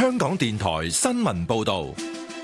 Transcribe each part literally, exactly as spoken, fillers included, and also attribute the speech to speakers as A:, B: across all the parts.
A: 香港電台新聞報道。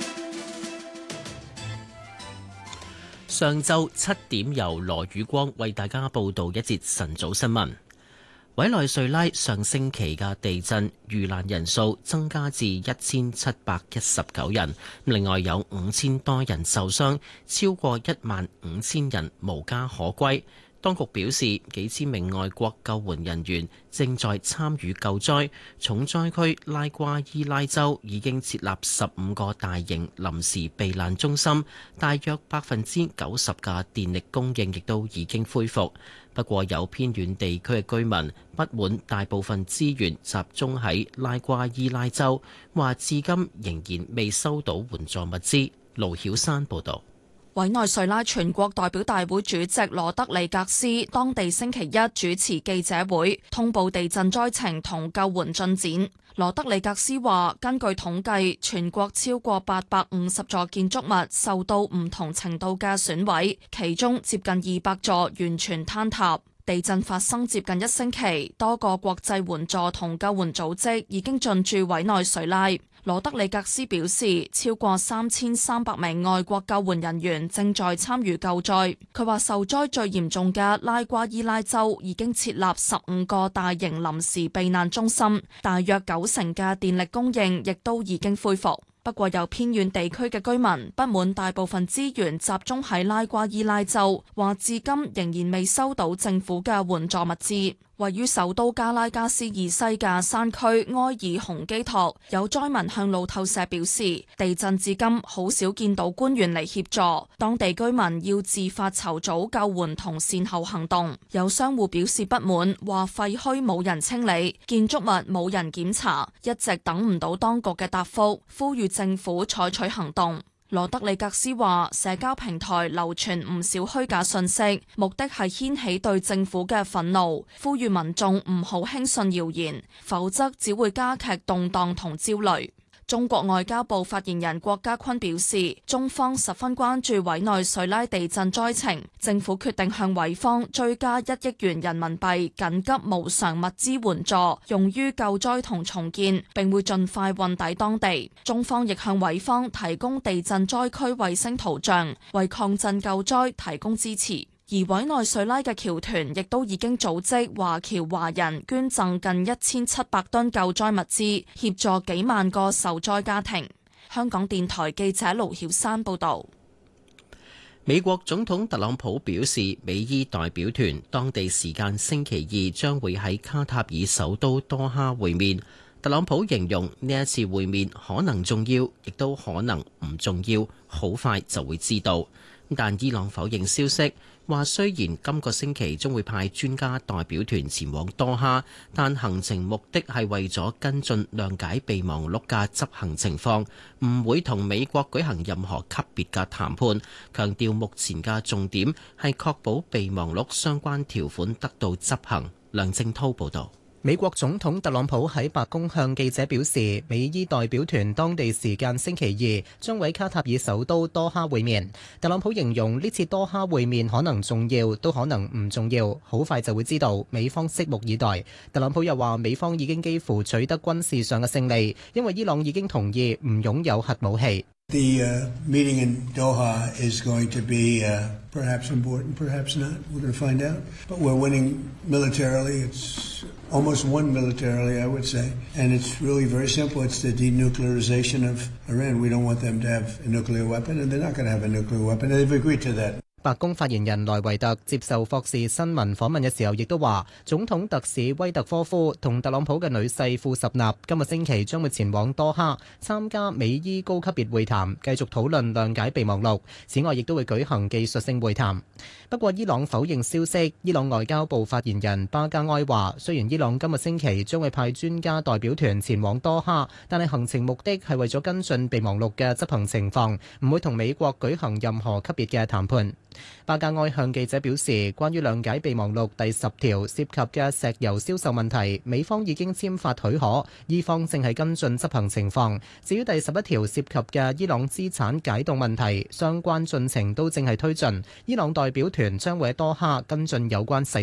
B: 上晝七點，由羅宇光為大家報道一節晨早新聞。委內瑞拉上星期嘅地震遇難人數增加至一千七百一十九人，另外有五千多人受傷，超過一萬五千人無家可歸。當局表示，幾千名外國救援人員正在參與救災。重災區拉瓜伊拉州已經設立十五個大型臨時避難中心，大約百分之九十嘅電力供應亦都已經恢復。不過有偏遠地區嘅居民不滿大部分資源集中喺拉瓜伊拉州，話至今仍然未收到援助物資。盧曉山報導。
C: 委內瑞拉全國代表大會主席羅德里格斯當地星期一主持記者會，通報地震災情同救援進展。羅德里格斯話，根據統計，全國超過八百五十座建築物受到唔同程度嘅損毀，其中接近二百座完全坍塌。地震發生接近一星期，多個國際援助同救援組織已經進駐委內瑞拉。羅德里格斯表示，超過三千三百名外國救援人員正在參與救災。佢話受災最嚴重嘅拉瓜伊拉州已經設立十五個大型臨時避難中心，大約九成嘅電力供應亦都已經恢復。不過有偏遠地區嘅居民不滿大部分資源集中喺拉瓜伊拉州，話至今仍然未收到政府嘅援助物資。位於首都加拉加斯以西嘅山區埃爾洪基托，有災民向路透社表示，地震至今好少見到官員嚟協助，當地居民要自發籌組救援同善後行動。有商戶表示不滿，話廢墟冇人清理，建築物冇人檢查，一直等唔到當局嘅答覆，呼籲政府採取行動。羅德里格斯話，社交平台流傳唔少虛假信息，目的係掀起對政府嘅憤怒，呼籲民眾唔好輕信謠言，否則只會加劇動盪同焦慮。中國外交部發言人郭家坤表示，中方十分關注委內瑞拉地震災情，政府決定向委方追加一億元人民幣緊急無償物資援助，用於救災同重建，並會盡快運抵當地。中方亦向委方提供地震災區衛星圖像，為抗震救災提供支持。而委內瑞拉嘅僑團亦都已經組織華僑華人捐贈近一千七百噸救災物資，協助幾萬個受災家庭。香港電台記者盧曉山報導。
B: 美國總統特朗普表示，美伊代表團當地時間星期二將會喺卡塔爾首都多哈會面。特朗普形容呢一次會面可能重要，亦都可能唔重要，好快就會知道。但伊朗否認消息，話雖然今個星期將會派專家代表團前往多哈，但行程目的係為咗跟進諒解備忘錄嘅執行情況，唔會同美國舉行任何級別嘅談判。強調目前嘅重點係確保備忘錄相關條款得到執行。梁正滔報導。
D: 美國總統特朗普喺白宮向記者表示，美伊代表團當地時間星期二將喺卡塔爾首都多哈會面。特朗普形容呢次多哈會面可能重要，都可能唔重要，好快就會知道，美方拭目以待。特朗普又話，美方已經幾乎取得軍事上嘅勝利，因為伊朗已經同意唔擁有核武器。
E: The uh, meeting in Doha is going to be uh, perhaps important, perhaps not. We're going to find out. But we're winning militarily. It's almost won militarily, I would say. And it's really very simple. It's the denuclearization of Iran. We don't want them to have a nuclear weapon, and they're not going to have a nuclear weapon. And they've agreed to that.
D: 白宮發言人萊維特接受霍士新聞訪問嘅時候，亦都話總統特使威特科夫同特朗普嘅女婿庫什納今個星期將會前往多哈參加美伊高級別會談，繼續討論諒解備忘錄。此外，亦都會舉行技術性會談。不過，伊朗否認消息。伊朗外交部發言人巴加埃話，雖然伊朗今個星期將會派專家代表團前往多哈，但係行程目的係為咗跟進備忘錄嘅執行情況，唔會同美國舉行任何級別嘅談判。巴加埃向記者表示，關於諒解備忘錄第十條涉及嘅石油銷售問題，美方已經簽發許可，伊方正係跟進執行情況。至於第十一條涉及嘅伊朗資產解凍問題，相關進程都正係推進，伊朗代表團將會喺多哈跟進有關細節。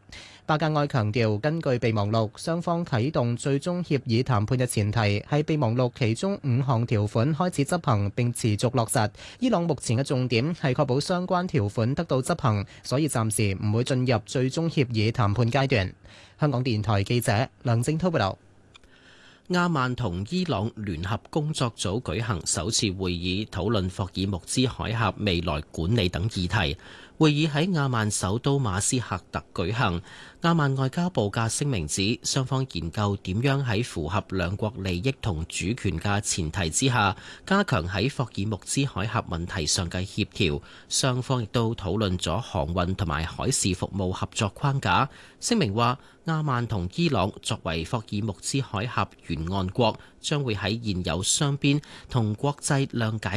D: 巴格埃強調，根據備忘錄，雙方啟動最終協議談判嘅前提係備忘錄其中五項條款開始執行並持續落實。伊朗目前嘅重點係確保相關條款得到執行，所以暫時唔會進入最終協議談判階段。香港電台記者梁正滔報道。
B: 阿曼同伊朗聯合工作組舉行首次會議，討論霍爾木茲海峽未來管理等議題。會議喺阿曼首都馬斯喀特舉行。阿曼外交部嘅聲明指，雙方研究點樣喺符合兩國利益同主權嘅前提之下，加強喺霍爾木茲海峽問題上嘅協調。雙方亦都討論咗航運同埋海事服務合作框架。聲明話，阿曼同伊朗作為霍爾木茲海峽沿岸國，將會喺現有雙邊同國際諒解